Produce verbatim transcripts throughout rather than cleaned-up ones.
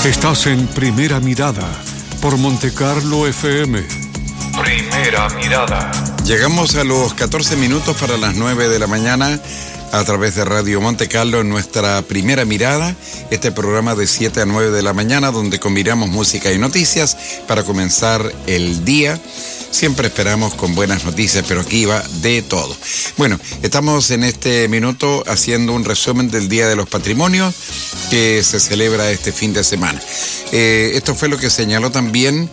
Estás en Primera Mirada por Montecarlo F M. Primera Mirada. Llegamos a los catorce minutos para las nueve de la mañana a través de Radio Montecarlo en nuestra Primera Mirada, este programa de siete a nueve de la mañana donde combinamos música y noticias para comenzar el día. Siempre esperamos con buenas noticias, pero aquí va de todo. Bueno, estamos en este minuto haciendo un resumen del Día de los Patrimonios que se celebra este fin de semana. Eh, esto fue lo que señaló también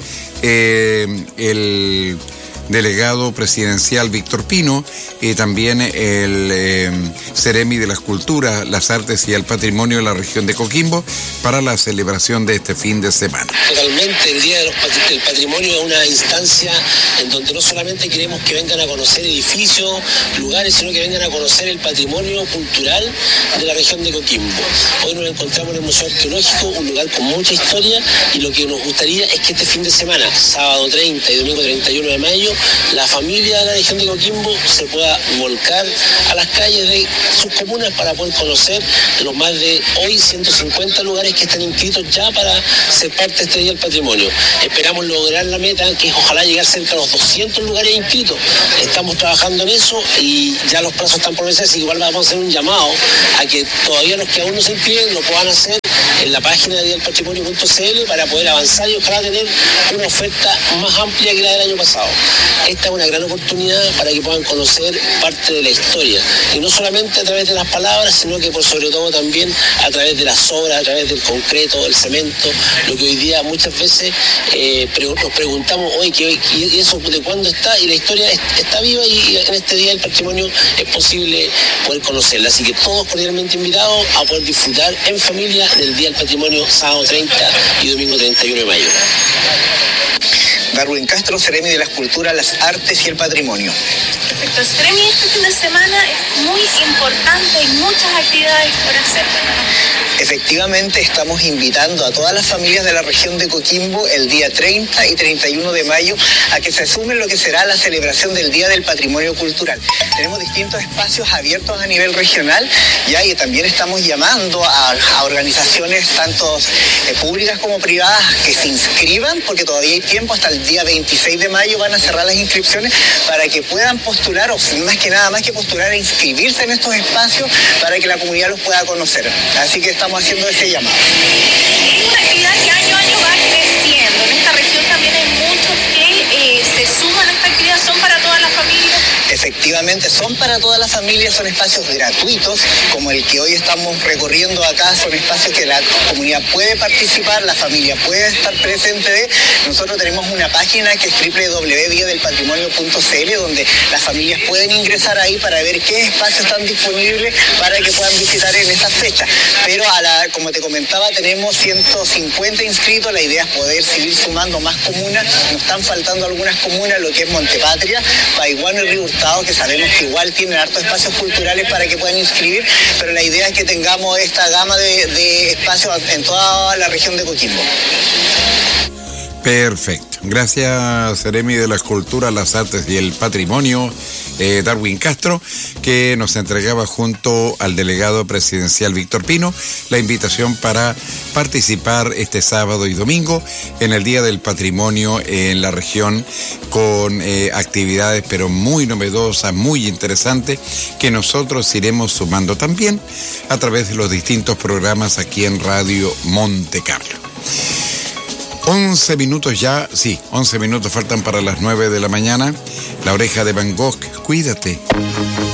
eh, el delegado presidencial Víctor Pino y también el eh, Ceremi de las Culturas, las Artes y el Patrimonio de la región de Coquimbo para la celebración de este fin de semana. Totalmente, el Día de los Pat- del Patrimonio es una instancia en donde no solamente queremos que vengan a conocer edificios, lugares, sino que vengan a conocer el patrimonio cultural de la región de Coquimbo. Hoy nos encontramos en el Museo Arqueológico, un lugar con mucha historia, y lo que nos gustaría es que este fin de semana, sábado treinta y domingo treinta y uno de mayo, la familia de la región de Coquimbo se pueda volcar a las calles de sus comunas para poder conocer los más de hoy ciento cincuenta lugares que están inscritos ya para ser parte de este Día del Patrimonio. Esperamos lograr la meta, que es ojalá llegar cerca a los doscientos lugares inscritos. Estamos trabajando en eso y ya los plazos están por vencer, así que igual vamos a hacer un llamado a que todavía los que aún no se inscriben lo puedan hacer en la página de día del patrimonio punto c l para poder avanzar y ojalá tener una oferta más amplia que la del año pasado. Esta es una gran oportunidad para que puedan conocer parte de la historia, y no solamente a través de las palabras, sino que por sobre todo también a través de las obras, a través del concreto, el cemento, lo que hoy día muchas veces eh, pre- nos preguntamos, oye, ¿qué, ¿y eso de cuándo está? Y la historia es, está viva, y en este Día del Patrimonio es posible poder conocerla. Así que todos cordialmente invitados a poder disfrutar en familia del Día del Patrimonio, sábado treinta y domingo treinta y uno de mayo. Darwin Castro, Ceremi de las Culturas, las Artes y el Patrimonio. Perfecto. Ceremi, este fin de semana es muy importante, hay muchas actividades por hacer. Efectivamente, estamos invitando a todas las familias de la región de Coquimbo el día treinta y treinta y uno de mayo a que se sumen lo que será la celebración del Día del Patrimonio Cultural. Tenemos distintos espacios abiertos a nivel regional, ya, y también estamos llamando a, a organizaciones tanto eh, públicas como privadas que se inscriban, porque todavía hay tiempo, hasta el día veintiséis de mayo van a cerrar las inscripciones para que puedan postular, o más que nada, más que postular, a inscribirse en estos espacios para que la comunidad los pueda conocer. Así que estamos haciendo ese llamado. Es una actividad que año a año va creciendo. En esta región también hay muchos que eh, se suman a esta actividad. ¿Son para todas las familias? Efectivamente, son para todas las familias, son espacios gratuitos, como el que hoy estamos recorriendo acá, son espacios que la comunidad puede participar, la familia puede estar presente de. Nosotros tenemos una página que es doble u doble u doble u punto día del patrimonio punto c l, donde las familias pueden ingresar ahí para ver qué espacios están disponibles para que puedan visitar en esta fecha. Pero a la, como te comentaba, tenemos ciento cincuenta inscritos, la idea es poder seguir sumando más comunas, nos están faltando algunas comunas, lo que es Montepatria, Paiguano y Río Hurtado, que sabemos que igual tienen hartos espacios culturales para que puedan inscribir, pero la idea es que tengamos esta gama de, de espacios en toda la región de Coquimbo. Perfecto. Gracias, Ceremi de las Culturas, las Artes y el Patrimonio, eh, Darwin Castro, que nos entregaba junto al delegado presidencial Víctor Pino la invitación para participar este sábado y domingo en el Día del Patrimonio en la región, con eh, actividades pero muy novedosas, muy interesantes, que nosotros iremos sumando también a través de los distintos programas aquí en Radio Montecarlo. once minutos ya, sí, once minutos faltan para las nueve de la mañana. La Oreja de Van Gogh, cuídate.